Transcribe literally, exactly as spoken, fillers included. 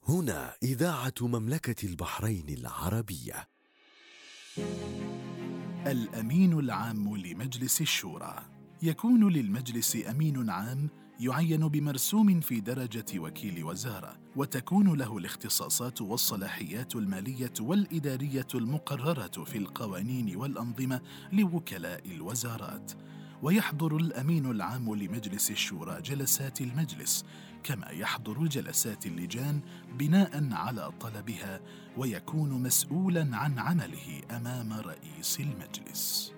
هنا إذاعة مملكة البحرين العربية. الأمين العام لمجلس الشورى. يكون للمجلس أمين عام يعين بمرسوم في درجة وكيل وزارة، وتكون له الاختصاصات والصلاحيات المالية والإدارية المقررة في القوانين والأنظمة لوكلاء الوزارات. ويحضر الأمين العام لمجلس الشورى جلسات المجلس، كما يحضر جلسات اللجان بناء على طلبها، ويكون مسؤولاً عن عمله أمام رئيس المجلس.